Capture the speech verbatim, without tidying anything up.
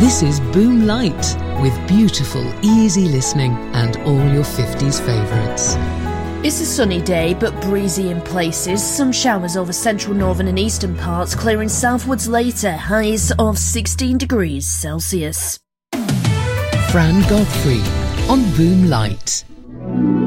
This is Boom Light, with beautiful, easy listening and all your fifties favourites. It's a sunny day, but breezy in places. Some showers over central, northern and eastern parts, clearing southwards later. Highs of sixteen degrees Celsius. Fran Godfrey on Boom Light.